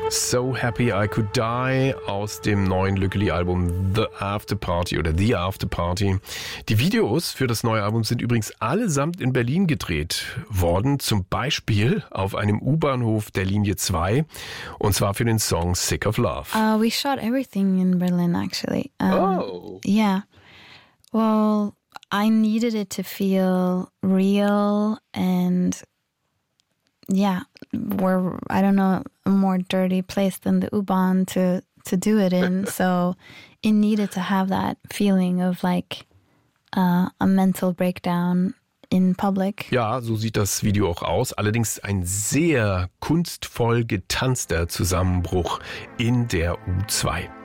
So Happy I Could Die aus dem neuen Lückeli-Album The After Party oder The After Party. Die Videos für das neue Album sind übrigens allesamt in Berlin gedreht worden, zum Beispiel auf einem U-Bahnhof der Linie 2 und zwar für den Song Sick of Love. We shot everything in Berlin actually. Yeah. Well, I needed it to feel real and yeah, we're, I don't know, a more dirty place than the U-Bahn to do it in. So it needed to have that feeling of like a mental breakdown in public. Ja, so sieht das Video auch aus. Allerdings ein sehr kunstvoll getanzter Zusammenbruch in der U2.